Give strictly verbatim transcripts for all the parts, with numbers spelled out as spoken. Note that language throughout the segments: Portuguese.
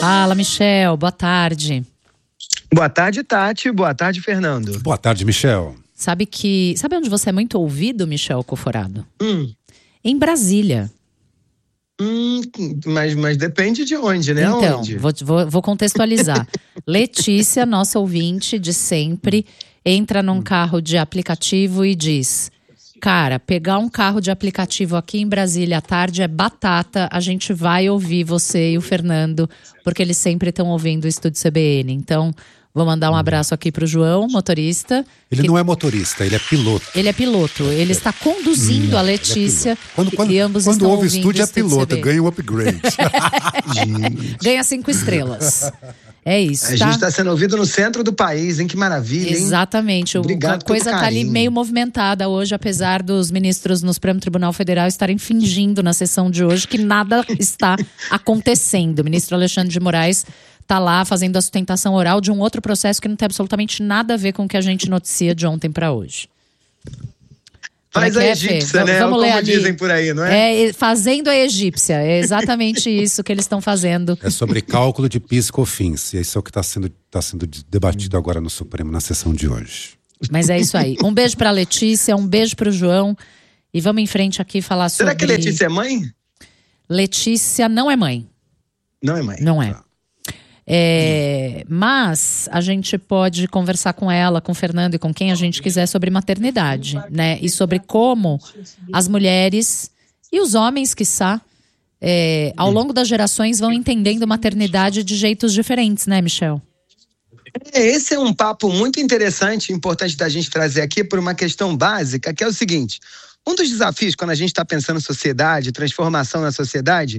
Fala, Michel. Boa tarde. Boa tarde, Tati. Boa tarde, Fernando. Boa tarde, Michel. Sabe que... Sabe onde você é muito ouvido, Michel Coforado? Hum. Em Brasília. Hum, mas, mas depende de onde, né? Então, onde? Vou, vou, vou contextualizar. Letícia, nossa ouvinte de sempre, entra num carro de aplicativo e diz: cara, pegar um carro de aplicativo aqui em Brasília à tarde é batata, a gente vai ouvir você e o Fernando, porque eles sempre estão ouvindo o Estúdio C B N. Então, vou mandar um abraço aqui pro João, motorista. Ele que... não é motorista, ele é piloto. Ele é piloto, ele está conduzindo hum, a Letícia é quando, quando, e ambos quando estão ouve ouvindo estúdio é piloto, C B. ganha um upgrade. Ganha cinco estrelas. É isso, A tá? gente está sendo ouvido no centro do país, hein? Que maravilha, hein? Exatamente. Obrigado a coisa está ali meio movimentada hoje, apesar dos ministros no Supremo Tribunal Federal estarem fingindo na sessão de hoje que nada está acontecendo. O ministro Alexandre de Moraes está lá fazendo a sustentação oral de um outro processo que não tem absolutamente nada a ver com o que a gente noticia de ontem para hoje. Faz é a egípcia, é, né? Vamos Como ler ali. Dizem por aí, não é? É, fazendo a egípcia. É exatamente isso que eles estão fazendo. É sobre cálculo de PIS e COFINS. E isso é o que está sendo, tá sendo debatido agora no Supremo, na sessão de hoje. Mas é isso aí. Um beijo para a Letícia, um beijo para o João. E vamos em frente aqui falar sobre... Será que Letícia é mãe? Letícia não é mãe. Não é mãe. Não é. É, mas a gente pode conversar com ela, com o Fernando e com quem a gente quiser sobre maternidade, né? E sobre como as mulheres e os homens, quiçá, é, ao longo das gerações vão entendendo maternidade de jeitos diferentes, né, Michel? Esse é um papo muito interessante, importante da gente trazer aqui por uma questão básica, que é o seguinte: um dos desafios quando a gente está pensando em sociedade, transformação na sociedade,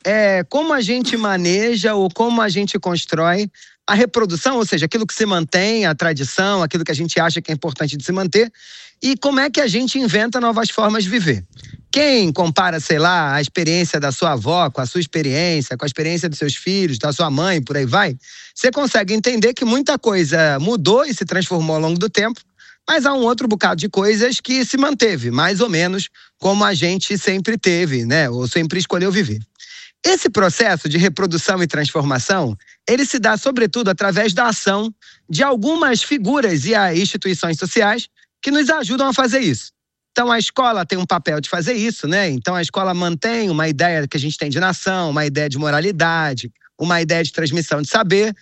é como a gente maneja ou como a gente constrói a reprodução, ou seja, aquilo que se mantém, a tradição, aquilo que a gente acha que é importante de se manter, e como é que a gente inventa novas formas de viver. Quem compara, sei lá, a experiência da sua avó com a sua experiência, com a experiência dos seus filhos, da sua mãe, por aí vai, você consegue entender que muita coisa mudou e se transformou ao longo do tempo, mas há um outro bocado de coisas que se manteve, mais ou menos como a gente sempre teve, né? Ou sempre escolheu viver. Esse processo de reprodução e transformação, ele se dá sobretudo através da ação de algumas figuras e instituições sociais que nos ajudam a fazer isso. Então a escola tem um papel de fazer isso, né? Então a escola mantém uma ideia que a gente tem de nação, uma ideia de moralidade, uma ideia de transmissão de saber.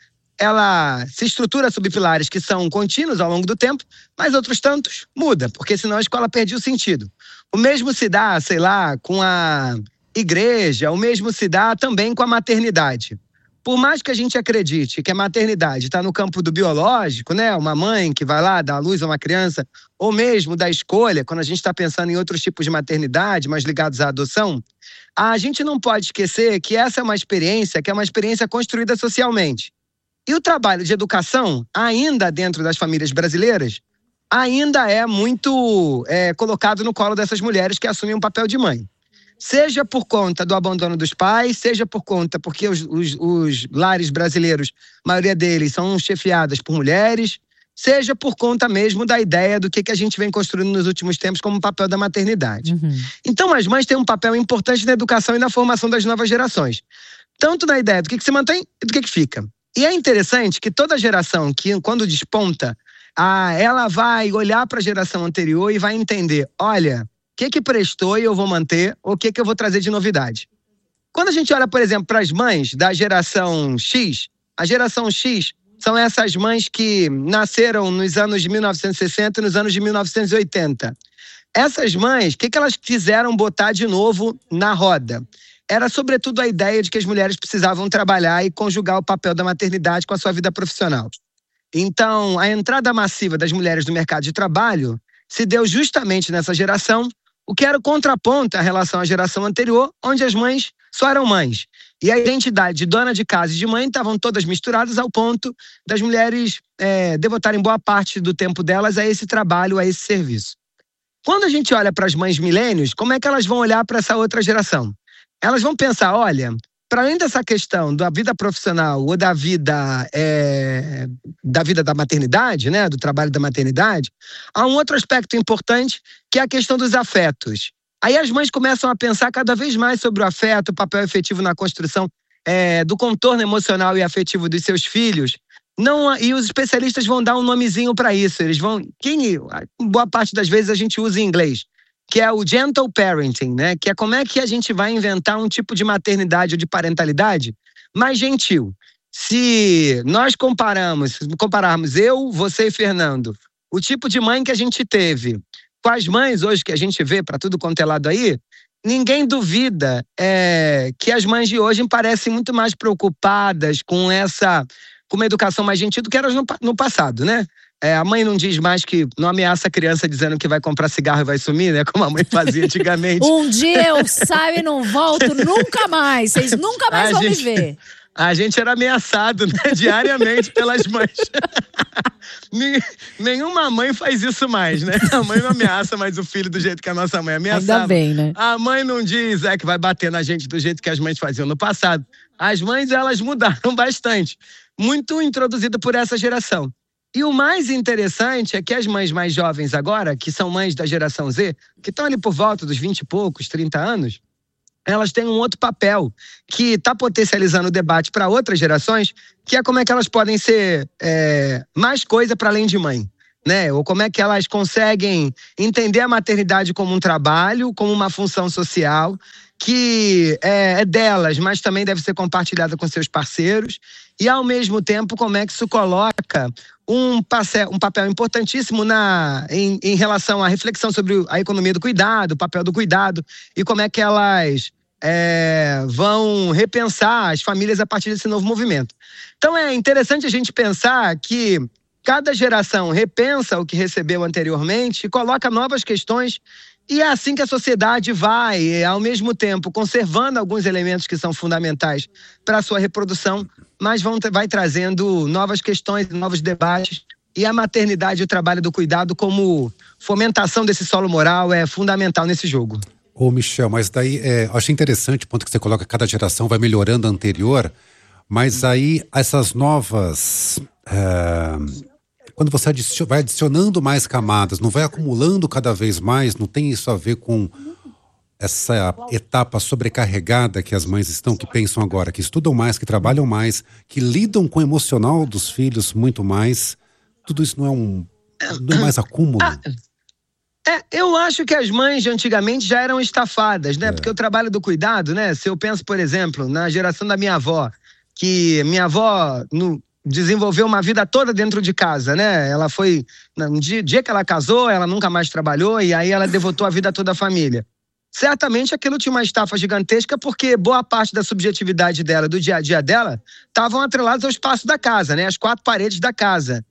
Ela se estrutura sob pilares que são contínuos ao longo do tempo, mas outros tantos muda, porque senão a escola perde o sentido. O mesmo se dá, sei lá, com a igreja, o mesmo se dá também com a maternidade. Por mais que a gente acredite que a maternidade está no campo do biológico, né? Uma mãe que vai lá dar à luz a uma criança, ou mesmo da escolha, quando a gente está pensando em outros tipos de maternidade, mais ligados à adoção, a gente não pode esquecer que essa é uma experiência que é uma experiência construída socialmente. E o trabalho de educação, ainda dentro das famílias brasileiras, ainda é muito é, colocado no colo dessas mulheres que assumem um papel de mãe. Seja por conta do abandono dos pais, seja por conta porque os, os, os lares brasileiros, a maioria deles são chefiadas por mulheres, seja por conta mesmo da ideia do que, que a gente vem construindo nos últimos tempos como papel da maternidade. Uhum. Então as mães têm um papel importante na educação e na formação das novas gerações. Tanto na ideia do que, que se mantém e do que, que fica. E é interessante que toda geração que, quando desponta, ah, ela vai olhar para a geração anterior e vai entender, olha, o que que prestou e eu vou manter, ou o que que eu vou trazer de novidade. Quando a gente olha, por exemplo, para as mães da geração X, a geração X são essas mães que nasceram nos anos de mil novecentos e sessenta e nos anos de mil novecentos e oitenta. Essas mães, o que que elas quiseram botar de novo na roda? Era, sobretudo, a ideia de que as mulheres precisavam trabalhar e conjugar o papel da maternidade com a sua vida profissional. Então, a entrada massiva das mulheres no mercado de trabalho se deu justamente nessa geração, o que era o contraponto à relação à geração anterior, onde as mães só eram mães. E a identidade de dona de casa e de mãe estavam todas misturadas ao ponto das mulheres é, devotarem boa parte do tempo delas a esse trabalho, a esse serviço. Quando a gente olha para as mães milênios, como é que elas vão olhar para essa outra geração? Elas vão pensar, olha, para além dessa questão da vida profissional ou da vida, é, da vida da maternidade, né, do trabalho da maternidade, há um outro aspecto importante que é a questão dos afetos. Aí as mães começam a pensar cada vez mais sobre o afeto, o papel efetivo na construção é, do contorno emocional e afetivo dos seus filhos, não, e os especialistas vão dar um nomezinho para isso. Eles vão, quem, boa parte das vezes a gente usa em inglês, que é o gentle parenting, né? Que é como é que a gente vai inventar um tipo de maternidade ou de parentalidade mais gentil. Se nós comparamos, compararmos eu, você e Fernando, o tipo de mãe que a gente teve com as mães hoje que a gente vê para tudo quanto é lado aí, ninguém duvida é, que as mães de hoje parecem muito mais preocupadas com essa, com uma educação mais gentil do que elas no, no passado, né? É, a mãe não diz mais que, não ameaça a criança dizendo que vai comprar cigarro e vai sumir, né? Como a mãe fazia antigamente. Um dia eu saio e não volto nunca mais. Vocês nunca mais a vão gente, me ver. A gente era ameaçado, né? Diariamente pelas mães. Nenhuma mãe faz isso mais, né? A mãe não ameaça mais o filho do jeito que a nossa mãe ameaçava. Ainda bem, né? A mãe não diz é, que vai bater na gente do jeito que as mães faziam no passado. As mães, elas mudaram bastante. Muito introduzida por essa geração. E o mais interessante é que as mães mais jovens agora, que são mães da geração Z, que estão ali por volta dos vinte e poucos, trinta anos, elas têm um outro papel que está potencializando o debate para outras gerações, que é como é que elas podem ser é, mais coisa para além de mãe, né? Ou como é que elas conseguem entender a maternidade como um trabalho, como uma função social, que é, é delas, mas também deve ser compartilhada com seus parceiros, e ao mesmo tempo como é que isso coloca um, passe, um papel importantíssimo na, em, em relação à reflexão sobre a economia do cuidado, o papel do cuidado, e como é que elas é, vão repensar as famílias a partir desse novo movimento. Então é interessante a gente pensar que cada geração repensa o que recebeu anteriormente e coloca novas questões. E é assim que a sociedade vai, ao mesmo tempo, conservando alguns elementos que são fundamentais para a sua reprodução, mas vão, vai trazendo novas questões, novos debates. E a maternidade e o trabalho do cuidado como fomentação desse solo moral é fundamental nesse jogo. Ô Michel, mas daí, é, eu achei interessante o ponto que você coloca, cada geração vai melhorando a anterior, mas aí essas novas... É... Quando você adiciona, vai adicionando mais camadas, não vai acumulando cada vez mais, não tem isso a ver com essa etapa sobrecarregada que as mães estão, que pensam agora, que estudam mais, que trabalham mais, que lidam com o emocional dos filhos muito mais. Tudo isso não é um não é mais acúmulo? Ah, é, eu acho que as mães de antigamente já eram estafadas, né? É. Porque o trabalho do cuidado, né? Se eu penso, por exemplo, na geração da minha avó, que minha avó... No, desenvolveu uma vida toda dentro de casa, né? Ela foi... No dia, dia que ela casou, ela nunca mais trabalhou e aí ela devotou a vida toda à família. Certamente aquilo tinha uma estafa gigantesca porque boa parte da subjetividade dela, do dia a dia dela, estavam atrelados ao espaço da casa, né? As quatro paredes da casa.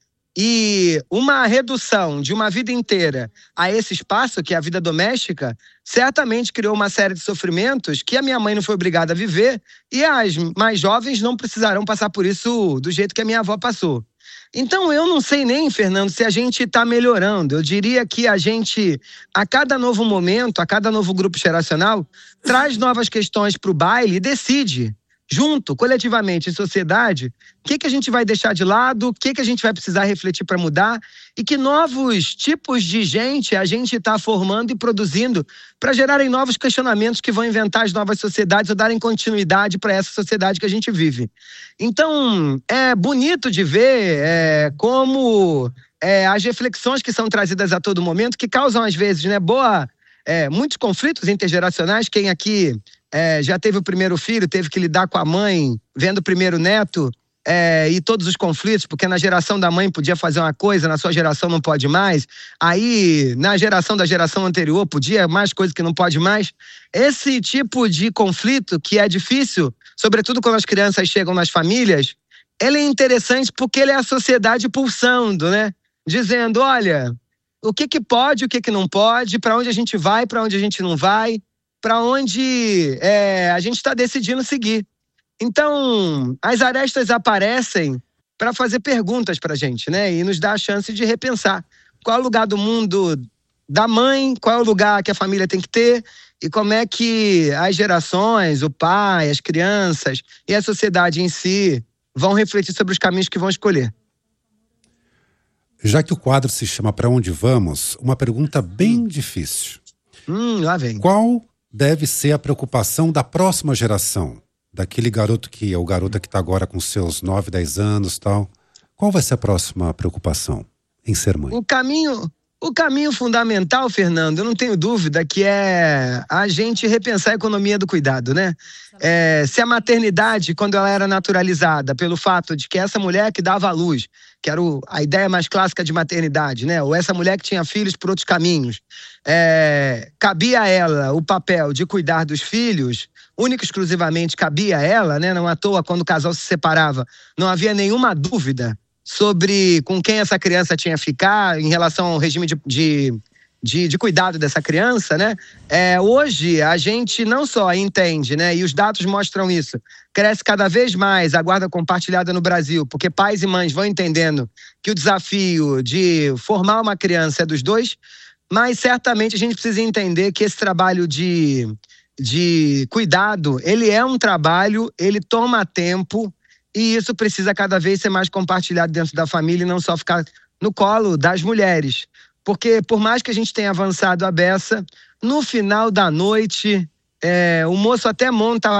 E uma redução de uma vida inteira a esse espaço, que é a vida doméstica, certamente criou uma série de sofrimentos que a minha mãe não foi obrigada a viver e as mais jovens não precisarão passar por isso do jeito que a minha avó passou. Então eu não sei nem, Fernando, se a gente está melhorando. Eu diria que a gente, a cada novo momento, a cada novo grupo geracional, traz novas questões para o baile e decide, junto, coletivamente, em sociedade, o que, que a gente vai deixar de lado, o que, que a gente vai precisar refletir para mudar e que novos tipos de gente a gente está formando e produzindo para gerarem novos questionamentos que vão inventar as novas sociedades ou darem continuidade para essa sociedade que a gente vive. Então, é bonito de ver é, como é, as reflexões que são trazidas a todo momento, que causam, às vezes, né, boa, é, muitos conflitos intergeracionais. Quem aqui... É, já teve o primeiro filho, teve que lidar com a mãe, vendo o primeiro neto, é, e todos os conflitos, porque na geração da mãe podia fazer uma coisa, na sua geração não pode mais, aí na geração da geração anterior podia mais coisa que não pode mais. Esse tipo de conflito que é difícil, sobretudo quando as crianças chegam nas famílias, ele é interessante porque ele é a sociedade pulsando, né? Dizendo, olha, o que que pode, o que que não pode, para onde a gente vai, para onde a gente não vai, para onde é, a gente está decidindo seguir. Então, as arestas aparecem para fazer perguntas para a gente, né? E nos dar a chance de repensar qual é o lugar do mundo da mãe, qual é o lugar que a família tem que ter e como é que as gerações, o pai, as crianças e a sociedade em si vão refletir sobre os caminhos que vão escolher. Já que o quadro se chama Pra Onde Vamos, uma pergunta bem difícil. Hum, lá vem. Qual deve ser a preocupação da próxima geração? daquele garoto que é o garota que está agora com seus nove, dez anos e tal, qual vai ser a próxima preocupação em ser mãe? O caminho, o caminho fundamental, Fernando, eu não tenho dúvida que é a gente repensar a economia do cuidado, né? É, se a maternidade, quando ela era naturalizada pelo fato de que essa mulher que dava à luz, que era o, a ideia mais clássica de maternidade, né? Ou essa mulher que tinha filhos por outros caminhos, é, cabia a ela o papel de cuidar dos filhos, única e exclusivamente cabia a ela, né? Não à toa, quando o casal se separava, não havia nenhuma dúvida sobre com quem essa criança tinha que ficar em relação ao regime de, de, de, de cuidado dessa criança, né? É, hoje a gente não só entende, né? E os dados mostram isso, cresce cada vez mais a guarda compartilhada no Brasil, porque pais e mães vão entendendo que o desafio de formar uma criança é dos dois, mas certamente a gente precisa entender que esse trabalho de, de cuidado, ele é um trabalho, ele toma tempo, e isso precisa cada vez ser mais compartilhado dentro da família e não só ficar no colo das mulheres. Porque por mais que a gente tenha avançado a beça, no final da noite, é, o moço até monta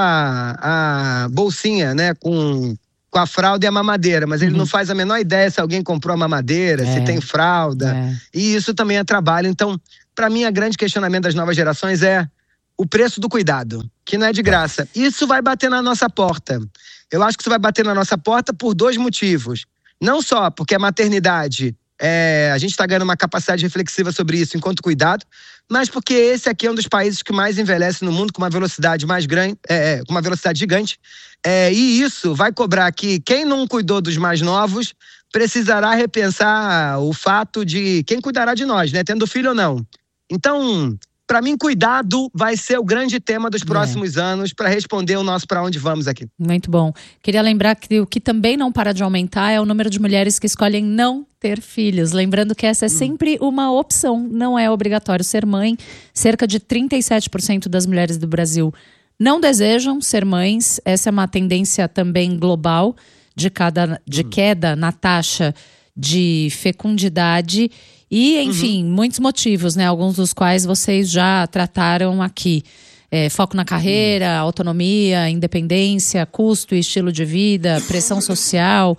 a, a bolsinha, né, com, com a fralda e a mamadeira, mas ele uhum. não faz a menor ideia se alguém comprou a mamadeira, é. se tem fralda. É. E isso também é trabalho. Então, para mim, o grande questionamento das novas gerações é o preço do cuidado, que não é de graça. Isso vai bater na nossa porta. Eu acho que isso vai bater na nossa porta por dois motivos. Não só porque a maternidade, é, a gente está ganhando uma capacidade reflexiva sobre isso enquanto cuidado, mas porque esse aqui é um dos países que mais envelhece no mundo com uma velocidade mais grande, é, com uma velocidade gigante. É, e isso vai cobrar que quem não cuidou dos mais novos precisará repensar o fato de quem cuidará de nós, né? Tendo filho ou não. Então, para mim, cuidado vai ser o grande tema dos próximos é. anos para responder o nosso para onde vamos aqui. Muito bom. Queria lembrar que o que também não para de aumentar é o número de mulheres que escolhem não ter filhos. Lembrando que essa é sempre uma opção, não é obrigatório ser mãe. Cerca de trinta e sete por cento das mulheres do Brasil não desejam ser mães. Essa é uma tendência também global de, cada, de queda na taxa de fecundidade. E, enfim, uhum. muitos motivos, né? Alguns dos quais vocês já trataram aqui. É, foco na carreira, uhum. autonomia, independência, custo e estilo de vida, pressão social.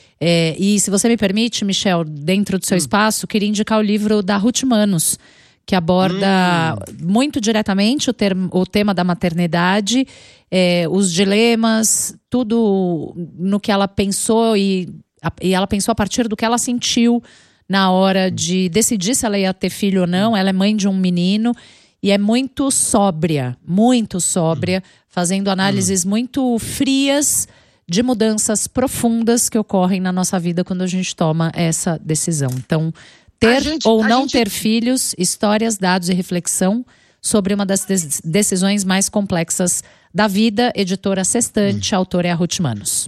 É, e, se você me permite, Michel, dentro do seu uhum. espaço, queria indicar o livro da Ruth Manos, que aborda uhum. muito diretamente o, termo, o tema da maternidade, é, os dilemas, tudo no que ela pensou e, e ela pensou a partir do que ela sentiu na hora de decidir se ela ia ter filho ou não. Ela é mãe de um menino e é muito sóbria, muito sóbria, fazendo análises muito frias de mudanças profundas que ocorrem na nossa vida quando a gente toma essa decisão. Então, ter gente, ou não gente... ter filhos, histórias, dados e reflexão sobre uma das decisões mais complexas da vida. Editora Sextante, hum. autora é a Ruth Manos.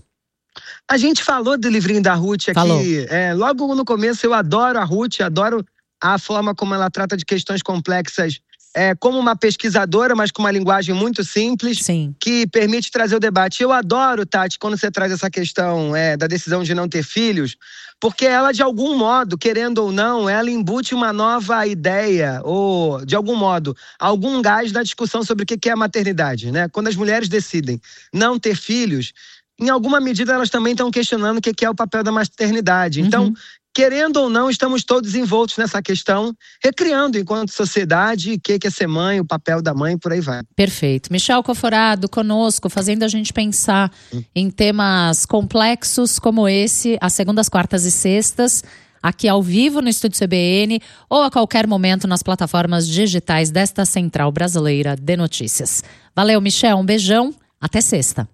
A gente falou do livrinho da Ruth aqui, é, logo no começo. Eu adoro a Ruth, adoro a forma como ela trata de questões complexas, é, como uma pesquisadora, mas com uma linguagem muito simples, Sim. que permite trazer o debate. Eu adoro, Tati, quando você traz essa questão é, da decisão de não ter filhos, porque ela, de algum modo, querendo ou não, ela embute uma nova ideia, ou, de algum modo, algum gás na discussão sobre o que é a maternidade, né? Quando as mulheres decidem não ter filhos, em alguma medida elas também estão questionando o que é o papel da maternidade. Então, uhum. querendo ou não, estamos todos envoltos nessa questão, recriando enquanto sociedade o que é ser mãe, o papel da mãe, por aí vai. Perfeito. Michel Coforado conosco, fazendo a gente pensar hum. em temas complexos como esse, às segundas, quartas e sextas, aqui ao vivo no Estúdio C B N, ou a qualquer momento nas plataformas digitais desta Central Brasileira de Notícias. Valeu, Michel. Um beijão. Até sexta.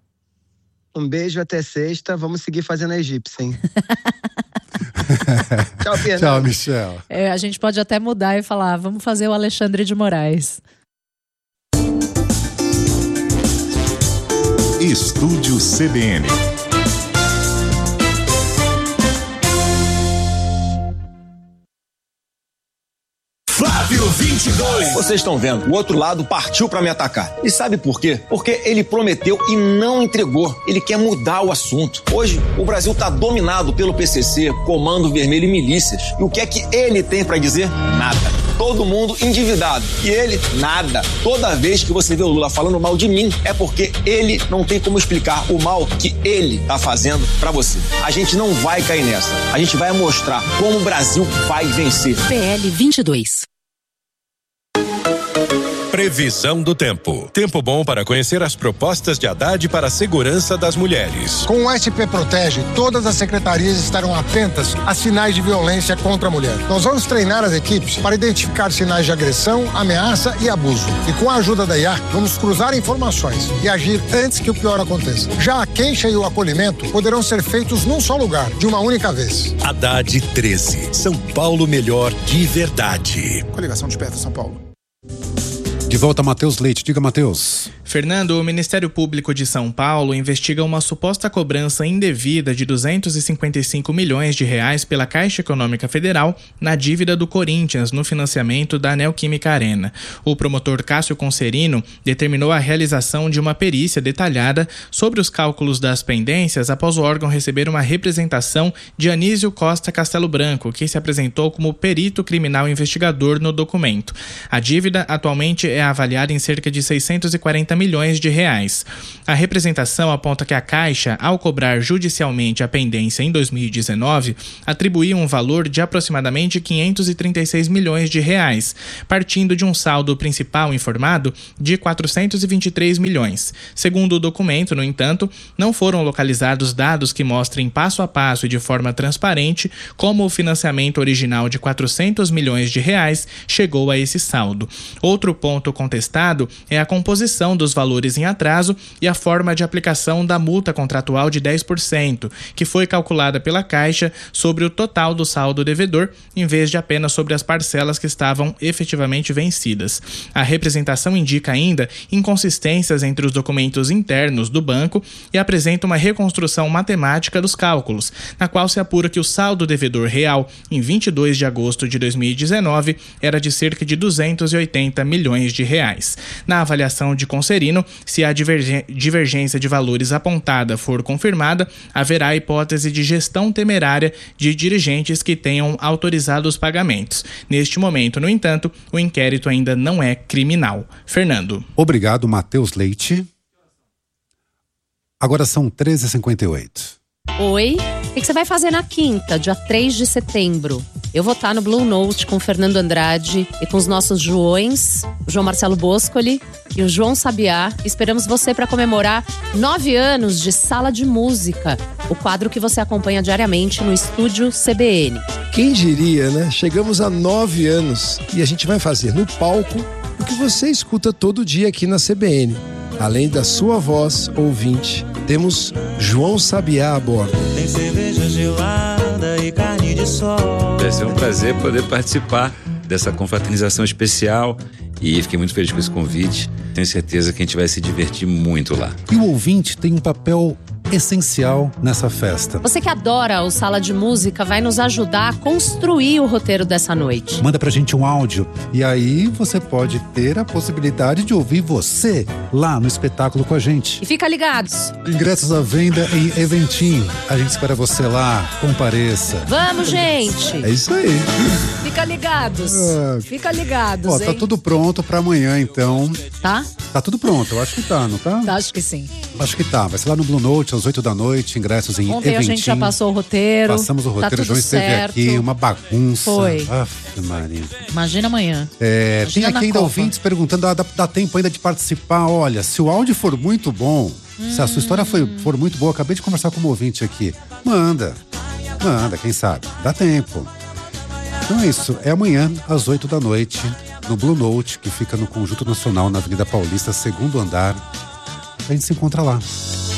Um beijo, até sexta. Vamos seguir fazendo a egípcia, hein? Tchau, Fernando. Tchau, Michel. É, a gente pode até mudar e falar, vamos fazer o Alexandre de Moraes. Estúdio C B N. Flávio vinte e dois. Vocês estão vendo, o outro lado partiu pra me atacar. E sabe por quê? Porque ele prometeu e não entregou. Ele quer mudar o assunto. Hoje, o Brasil tá dominado pelo P C C, Comando Vermelho e milícias. E o que é que ele tem pra dizer? Nada. Todo mundo endividado. E ele, nada. Toda vez que você vê o Lula falando mal de mim, é porque ele não tem como explicar o mal que ele tá fazendo pra você. A gente não vai cair nessa. A gente vai mostrar como o Brasil vai vencer. P L vinte e dois. Previsão do tempo. Tempo bom para conhecer as propostas de Haddad para a segurança das mulheres. Com o S P Protege, todas as secretarias estarão atentas a sinais de violência contra a mulher. Nós vamos treinar as equipes para identificar sinais de agressão, ameaça e abuso. E com a ajuda da I A, vamos cruzar informações e agir antes que o pior aconteça. Já a queixa e o acolhimento poderão ser feitos num só lugar, de uma única vez. Haddad treze. São Paulo melhor de verdade. Coligação Desperta São Paulo. De volta, Matheus Leite. Diga, Matheus. Fernando, o Ministério Público de São Paulo investiga uma suposta cobrança indevida de duzentos e cinquenta e cinco milhões de reais pela Caixa Econômica Federal na dívida do Corinthians no financiamento da Neoquímica Arena. O promotor Cássio Concerino determinou a realização de uma perícia detalhada sobre os cálculos das pendências após o órgão receber uma representação de Anísio Costa Castelo Branco, que se apresentou como perito criminal investigador no documento. A dívida atualmente é avaliada em cerca de seiscentos e quarenta milhões de reais. A representação aponta que a Caixa, ao cobrar judicialmente a pendência em dois mil e dezenove, atribuía um valor de aproximadamente quinhentos e trinta e seis milhões de reais, partindo de um saldo principal informado de quatrocentos e vinte e três milhões. Segundo o documento, no entanto, não foram localizados dados que mostrem passo a passo e de forma transparente como o financiamento original de quatrocentos milhões de reais chegou a esse saldo. Outro ponto contestado é a composição dos valores em atraso e a forma de aplicação da multa contratual de dez por cento, que foi calculada pela Caixa sobre o total do saldo devedor, em vez de apenas sobre as parcelas que estavam efetivamente vencidas. A representação indica ainda inconsistências entre os documentos internos do banco e apresenta uma reconstrução matemática dos cálculos, na qual se apura que o saldo devedor real em vinte e dois de agosto de dois mil e dezenove era de cerca de duzentos e oitenta milhões de reais. Na avaliação de Concerino, se a divergência de valores apontada for confirmada, haverá a hipótese de gestão temerária de dirigentes que tenham autorizado os pagamentos. Neste momento, no entanto, o inquérito ainda não é criminal. Fernando. Obrigado, Matheus Leite. Agora são treze e cinquenta e oito. Oi, o que você vai fazer na quinta, dia três de setembro? Eu vou estar no Blue Note com o Fernando Andrade e com os nossos Joões, o João Marcelo Boscoli e o João Sabiá. Esperamos você para comemorar nove anos de Sala de Música, o quadro que você acompanha diariamente no Estúdio C B N. Quem diria, né? Chegamos a nove anos e a gente vai fazer no palco o que você escuta todo dia aqui na C B N. Além da sua voz, ouvinte, temos João Sabiá a bordo. Tem cerveja gelada e carne de sol. Vai ser um prazer poder participar dessa confraternização especial e fiquei muito feliz com esse convite. Tenho certeza que a gente vai se divertir muito lá. E o ouvinte tem um papel essencial nessa festa. Você que adora o Sala de Música vai nos ajudar a construir o roteiro dessa noite. Manda pra gente um áudio e aí você pode ter a possibilidade de ouvir você lá no espetáculo com a gente. E fica ligados. Ingressos à venda em Eventim. A gente espera você lá. Compareça. Vamos, gente. É isso aí. Fica ligados. Ah, fica ligados, Ó, tá hein? tudo pronto pra amanhã, então. Tá? Tá tudo pronto. Eu acho que tá, não tá? Tá, acho que sim. Acho que tá. Vai ser lá no Blue Note, às oito da noite, ingressos em Ontem Eventim. a gente já passou o roteiro. Passamos o roteiro, tá o João esteve certo. aqui, uma bagunça. Foi. Aff, Maria. Imagina amanhã. É, Imagina tem aqui ainda Copa. ouvintes perguntando, ah, dá, dá tempo ainda de participar. Olha, se o áudio for muito bom, hum. se a sua história foi, for muito boa, acabei de conversar com um ouvinte aqui. Manda, manda, quem sabe? Dá tempo. Então é isso, é amanhã, às oito da noite, no Blue Note, que fica no Conjunto Nacional, na Avenida Paulista, segundo andar. A gente se encontra lá.